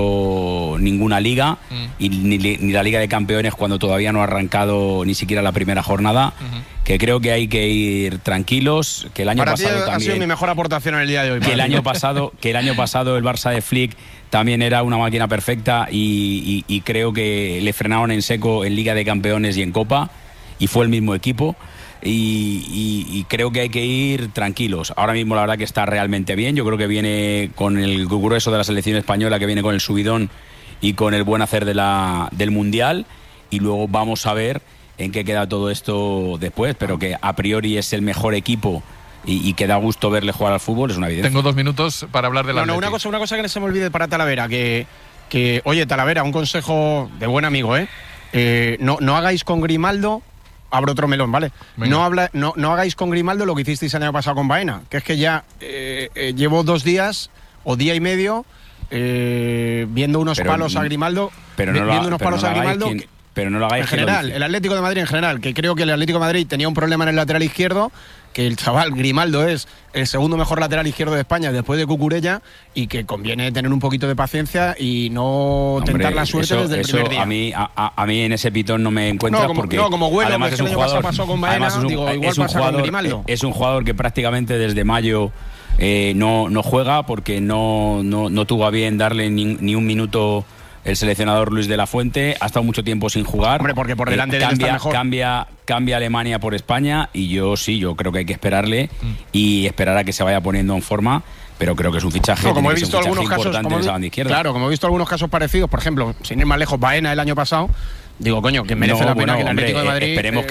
4 ninguna liga, y ni la Liga de Campeones cuando todavía no ha arrancado ni siquiera la primera jornada. Que creo que hay que ir tranquilos, que el año pasado también ha sido mi mejor aportación en el día de hoy. Que el año pasado el Barça de Flick también era una máquina perfecta y creo que le frenaron en seco en Liga de Campeones y en Copa y fue el mismo equipo. y creo que hay que ir tranquilos. Ahora mismo la verdad que está realmente bien. Yo creo que viene con el grueso de la selección española, que viene con el subidón y con el buen hacer del Mundial, y luego vamos a ver en qué queda todo esto después, pero que a priori es el mejor equipo y que da gusto verle jugar al fútbol, es una evidencia. Tengo 2 minutos para hablar de la una cosa que no se me olvide para Talavera, que oye, Talavera, un consejo de buen amigo, no hagáis con Grimaldo, abro otro melón, ¿vale? No hagáis con Grimaldo lo que hicisteis el año pasado con Baena, que es que ya llevo 2 días o día y medio viendo unos palos a Grimaldo, pero no lo hagáis en general, el Atlético de Madrid en general, que creo que el Atlético de Madrid tenía un problema en el lateral izquierdo, que el chaval Grimaldo es el segundo mejor lateral izquierdo de España después de Cucurella, y que conviene tener un poquito de paciencia y no tentar la suerte desde el primer día. A mí en ese pitón no me encuentras, porque como Güelo, además que es un jugador, pasó con Baena, igual pasa con Grimaldo. Es un jugador que prácticamente desde mayo no juega, porque no tuvo a bien darle ni un minuto el seleccionador Luis de la Fuente. Ha estado mucho tiempo sin jugar. Hombre, porque por delante de él está mejor. Cambia Alemania por España, y yo creo que hay que esperarle y esperar a que se vaya poniendo en forma, pero creo que es un fichaje, como he visto algunos casos, importante en esa banda izquierda. Claro, como he visto algunos casos parecidos, por ejemplo, sin ir más lejos, Baena el año pasado. Digo, coño, que merece la pena que el Atlético de Madrid esperemos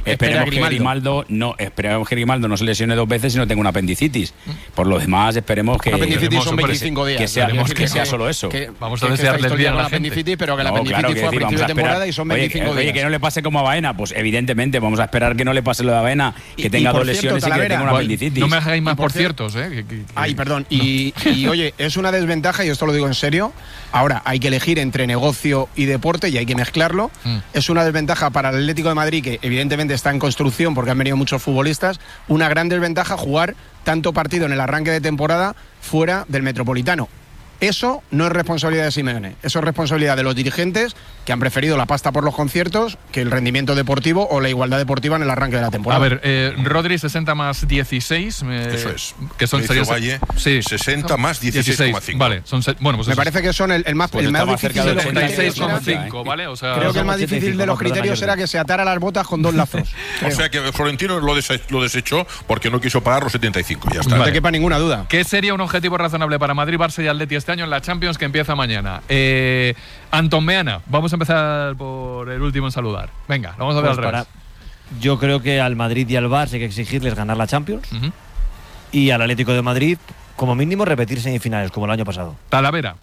que Grimaldo no se lesione 2 veces y no tenga una apendicitis. Por lo demás, esperemos que... Apendicitis son 25 días. Que sea solo eso. Vamos a desearles bien a la apendicitis, pero que la apendicitis fue a principio de temporada y son 25 días. Oye, que no le pase como a Baena, pues evidentemente vamos a esperar que no le pase lo de Baena, que tenga 2 lesiones y que tenga una apendicitis. No me hagáis más por ciertos, Ay, perdón. Y oye, es una desventaja, y esto lo digo en serio. Ahora hay que elegir entre negocio y deporte y hay que mezclarlo. Es una desventaja para el Atlético de Madrid, que evidentemente está en construcción porque han venido muchos futbolistas. Una gran desventaja jugar tanto partido en el arranque de temporada fuera del Metropolitano. Eso no es responsabilidad de Simeone, eso es responsabilidad de los dirigentes, que han preferido la pasta por los conciertos que el rendimiento deportivo o la igualdad deportiva en el arranque de la temporada. A ver, Rodri 60 más 16. Eso es. Que son Valle, 60 más 16,5. Vale, bueno, pues me parece que son el más difícil de los criterios. 86,5, ¿vale? O sea, creo que el más difícil de los criterios era que se atara las botas con 2 lazos. O sea que Florentino lo desechó porque no quiso pagar los 75. Ya está. No te quepa ninguna duda. ¿Qué sería un objetivo razonable para Madrid, Barça y Atleti este año en la Champions, que empieza mañana? Antón Meana, vamos a empezar por el último en saludar. Venga, lo vamos a ver al revés. Yo creo que al Madrid y al Barça hay que exigirles ganar la Champions, y al Atlético de Madrid, como mínimo, repetir semifinales, como el año pasado. Talavera.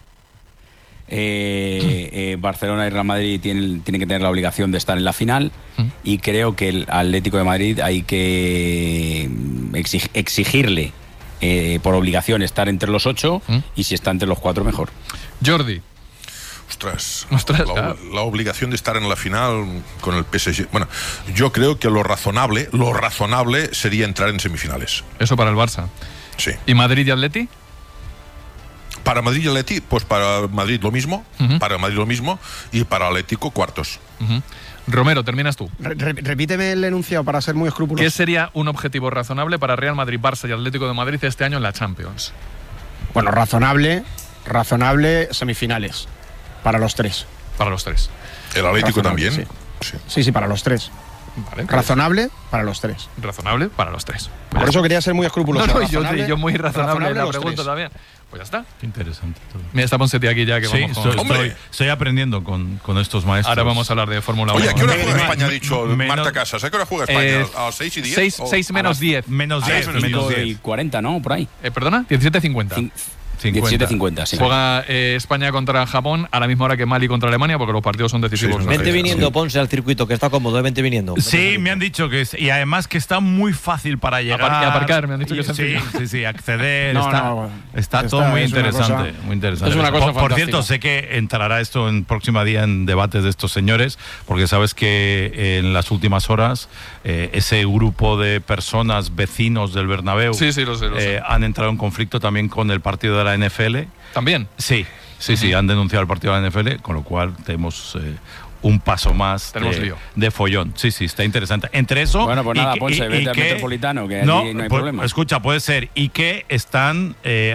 Barcelona y Real Madrid tienen que tener la obligación de estar en la final, y creo que el Atlético de Madrid hay que exigirle por obligación estar entre los 8, y si está entre los 4 mejor. Jordi. Ostras, la obligación de estar en la final con el PSG. Bueno, yo creo que lo razonable sería entrar en semifinales. Eso para el Barça. Sí. ¿Y Madrid y Atleti? Para Madrid y Atleti, pues para Madrid lo mismo, y para Atlético cuartos. Romero, terminas tú. Repíteme el enunciado para ser muy escrupuloso. ¿Qué sería un objetivo razonable para Real Madrid, Barça y Atlético de Madrid este año en la Champions? Bueno, razonable semifinales. Para los 3. Para los 3. ¿El Atlético también? Sí, para los 3. Vale, razonable para los 3. Razonable para los 3. Por eso quería ser muy escrupuloso. No, yo muy razonable la pregunta también. Pues ya está. Qué interesante todo. Mira, está Ponseti aquí ya, que vamos con... Estoy aprendiendo con estos maestros. Ahora vamos a hablar de Fórmula 1. Oye, ¿a qué hora juega España, ha dicho Marta Casas? ¿A qué hora juega España? ¿A las 6 y 10? 6 menos 10. Menos 10. Menos 40, ¿no? Por ahí. ¿Perdona? 17:50. 17:50, sí. Juega España contra Japón a la misma hora que Mali contra Alemania, porque los partidos son decisivos. Sí, vente viniendo, Ponce, al circuito, que está cómodo, vente viniendo. Sí, me han dicho que y además que está muy fácil para llegar. Aparcar, me han dicho que sí, acceder. Está todo muy interesante. Muy interesante. Es una cosa por cierto, sé que entrará esto en próxima día en debates de estos señores, porque sabes que en las últimas horas ese grupo de personas, vecinos del Bernabéu, lo sé. han entrado en conflicto también con el partido de la NFL. ¿También? Sí, han denunciado el partido de la NFL, con lo cual tenemos un paso más de follón. Sí, está interesante. Entre eso... Bueno, pues nada, Ponce, vete al Metropolitano, que no hay problema. Escucha, puede ser. Y que están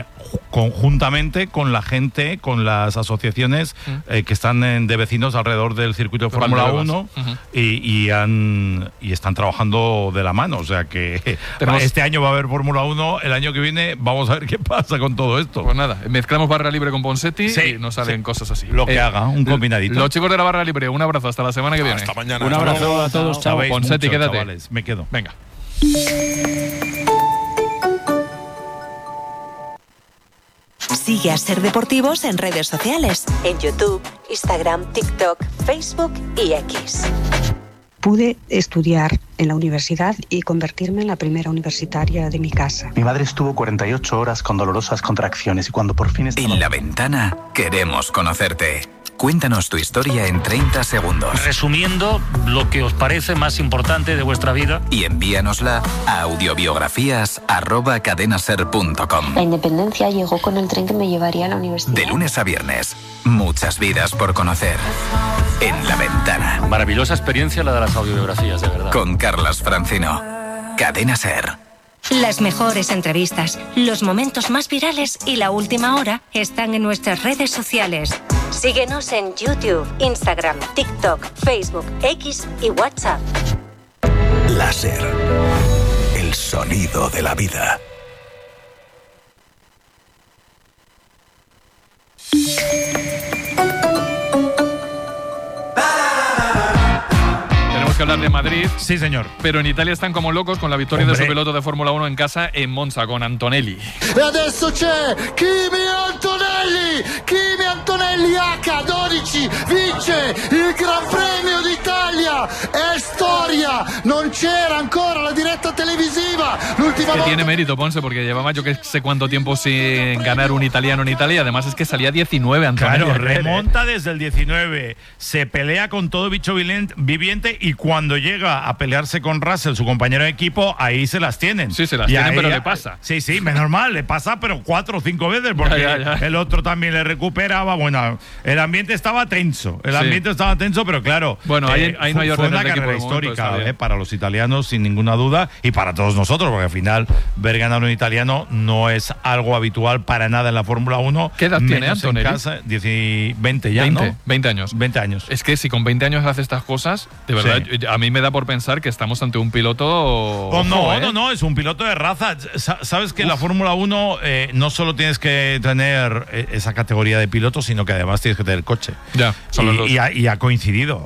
conjuntamente con la gente, con las asociaciones que están de vecinos alrededor del circuito de Fórmula 1 y están trabajando de la mano. O sea que este año va a haber Fórmula 1, el año que viene vamos a ver qué pasa con todo esto. Pues nada, mezclamos barra libre con Ponseti y nos salen cosas así. Lo que haga, un combinadito. Los chicos de la barra libre, un abrazo, hasta la semana que viene. Hasta mañana. Un abrazo a todos, chao. Ponseti, mucho, quédate. Chavales, me quedo. Venga. Sigue a Ser Deportivos en redes sociales, en YouTube, Instagram, TikTok, Facebook y X. Pude estudiar en la universidad y convertirme en la primera universitaria de mi casa. Mi madre estuvo 48 horas con dolorosas contracciones y cuando por fin estaba... En La Ventana queremos conocerte. Cuéntanos tu historia en 30 segundos. Resumiendo lo que os parece más importante de vuestra vida. Y envíanosla a audiobiografías@cadenaser.com. La independencia llegó con el tren que me llevaría a la universidad. De lunes a viernes, muchas vidas por conocer. En La Ventana. Maravillosa experiencia la de las audiobiografías, de verdad. Con Carlas Francino. Cadena Ser. Las mejores entrevistas, los momentos más virales y la última hora están en nuestras redes sociales. Síguenos en YouTube, Instagram, TikTok, Facebook, X y WhatsApp. La Ser. El sonido de la vida. Que hablar de Madrid. Sí, señor. Pero en Italia están como locos con la victoria de su piloto de Fórmula 1 en casa en Monza con Antonelli. E adesso c'è Kimi Antonelli H12 vince il Gran Premio d'Italia. È storia. Non c'era ancora la diretta televisiva. L'ultima que tiene mérito, Ponce, porque llevaba yo que sé cuánto tiempo sin ganar un italiano en Italia. Además es que salía 19 Antonelli. Claro, remonta desde el 19, se pelea con todo bicho viviente y cuando llega a pelearse con Russell, su compañero de equipo, ahí se las tienen. Sí, se las tienen, pero le pasa. Sí, es normal, le pasa, pero 4 o 5 veces, porque ya. El otro también le recuperaba. Bueno, el ambiente estaba tenso. Pero claro. Bueno, ahí no hay orden. Fue una carrera histórica para los italianos, sin ninguna duda, y para todos nosotros, porque al final ver ganar un italiano no es algo habitual para nada en la Fórmula 1. ¿Qué edad tiene Antonelli? 20 ya, 20, ¿no? 20 años. 20 años. Es que si con 20 años hace estas cosas, de verdad, a mí me da por pensar que estamos ante un piloto... No, es un piloto de raza. Sabes que en la Fórmula 1 no solo tienes que tener esa categoría de piloto, sino que además tienes que tener coche. Ya, son los dos. Y ha coincidido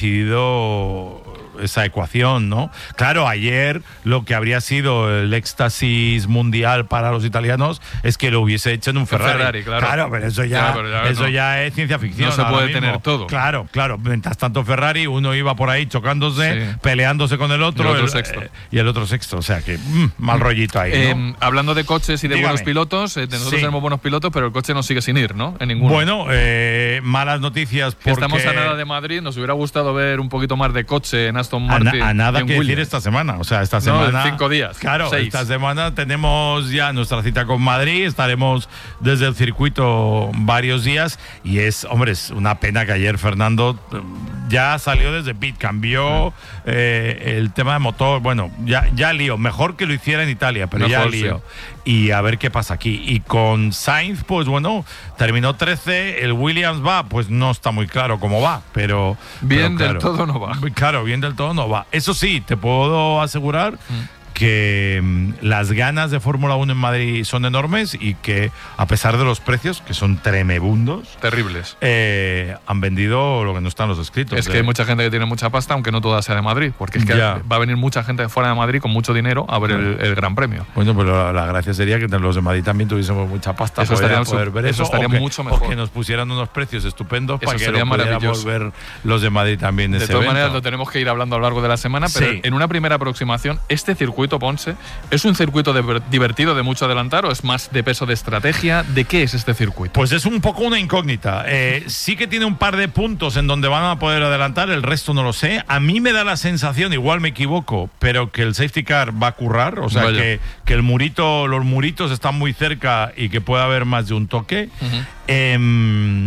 esa ecuación, ¿no? Claro, ayer lo que habría sido el éxtasis mundial para los italianos es que lo hubiese hecho en un Ferrari. Claro, pero eso ya es ciencia ficción. No se puede tener todo. Claro. Mientras tanto Ferrari, uno iba por ahí chocándose, peleándose con el otro, y el otro sexto. O sea que mal rollito ahí, ¿no? Hablando de coches y de buenos pilotos, nosotros tenemos buenos pilotos, pero el coche nos sigue sin ir, ¿no? En ninguno. Bueno, malas noticias porque... Estamos a nada de Madrid, nos hubiera gustado ver un poquito más de coche en Aston Martin. A nada que decir esta semana. O sea, esta semana. No, 5 días. Claro, 6. Esta semana tenemos ya nuestra cita con Madrid. Estaremos desde el circuito varios días. Y es una pena que ayer Fernando ya salió desde pit, cambió el tema de motor. Bueno, ya lío. Mejor que lo hiciera en Italia, pero ya lío. Y a ver qué pasa aquí. Y con Sainz, pues bueno, terminó 13. El Williams pues no está muy claro cómo va, pero bien del todo no va. Claro, bien del todo no va. Eso sí, te puedo asegurar que las ganas de Fórmula 1 en Madrid son enormes y que a pesar de los precios, que son tremebundos, terribles, han vendido lo que no están los escritos. Es que hay mucha gente que tiene mucha pasta, aunque no toda sea de Madrid, porque es que va a venir mucha gente de fuera de Madrid con mucho dinero a ver el Gran Premio. Bueno, pero la gracia sería que los de Madrid también tuviésemos mucha pasta. Eso estaría poder ver eso estaría mucho mejor. O que nos pusieran unos precios estupendos eso para que lo pudiéramos ver los de Madrid también. De todas maneras, lo tenemos que ir hablando a lo largo de la semana, pero en una primera aproximación, este circuito, Ponce, ¿es un circuito divertido de mucho adelantar o es más de peso de estrategia? ¿De qué es este circuito? Pues es un poco una incógnita. Sí que tiene un par de puntos en donde van a poder adelantar, el resto no lo sé. A mí me da la sensación, igual me equivoco, pero que el safety car va a currar, o sea que los muritos están muy cerca y que puede haber más de un toque.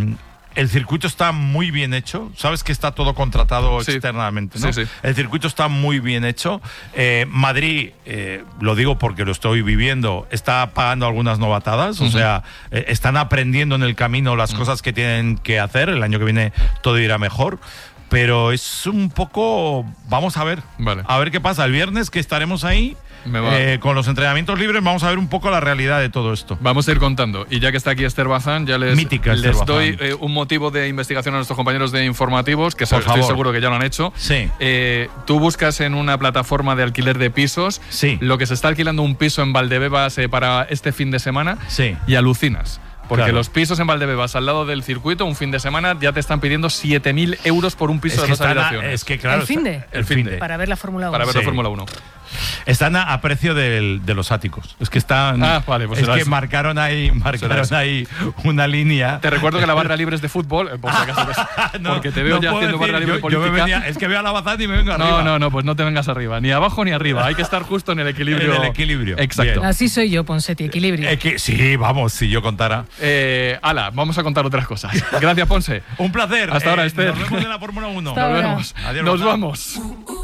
El circuito está muy bien hecho. Sabes que está todo contratado externamente, ¿no? Sí. El circuito está muy bien hecho. Madrid, lo digo porque lo estoy viviendo, está pagando algunas novatadas. O sea, están aprendiendo en el camino las cosas que tienen que hacer. El año que viene todo irá mejor. Pero es un poco... Vamos a ver. Vale. A ver qué pasa. El viernes que estaremos ahí... con los entrenamientos libres vamos a ver un poco la realidad de todo esto. Vamos a ir contando. Y ya que está aquí Esther Bazán, ya les doy un motivo de investigación a nuestros compañeros de informativos, que estoy seguro que ya lo han hecho. Sí. Tú buscas en una plataforma de alquiler de pisos lo que se está alquilando un piso en Valdebebas para este fin de semana y alucinas. Porque los pisos en Valdebebas, al lado del circuito, un fin de semana, ya te están pidiendo 7.000 euros por un piso de 2 habitaciones. Es que claro, ¿El finde? El finde. Para ver la Fórmula 1. Para ver la Fórmula 1. Están a precio de los áticos. Es que están. Vale, pues es que marcaron ahí una línea. Te recuerdo que la barra libre es de fútbol, por si acaso. Porque te veo ya haciendo barra libre política. Es que veo a la Bazán y me vengo arriba. No, pues no te vengas arriba. Ni abajo ni arriba. Hay que estar justo en el equilibrio. En el equilibrio. Exacto. Bien. Así soy yo, Ponseti, equilibrio. Sí, vamos, si yo contara. Vamos a contar otras cosas. Gracias, Ponce. Un placer. Hasta ahora, Esther. Nos vemos en la Fórmula 1. Nos vemos. Adiós, nos vamos. Si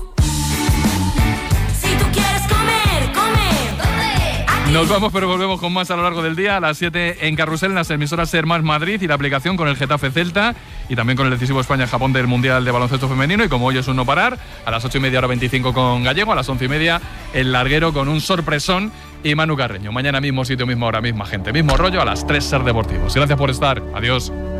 tú quieres comer, come. Nos vamos, pero volvemos con más a lo largo del día. A las 7 en Carrusel, en las emisoras Ser Más Madrid y la aplicación con el Getafe Celta y también con el decisivo España-Japón del Mundial de Baloncesto Femenino. Y como hoy es un no parar, a las 8:30, hora 25 con Gallego, a las 11:30 el Larguero con un sorpresón y Manu Carreño. Mañana mismo sitio, misma hora, misma gente, mismo rollo, a las 3 Ser Deportivos. Gracias por estar. Adiós.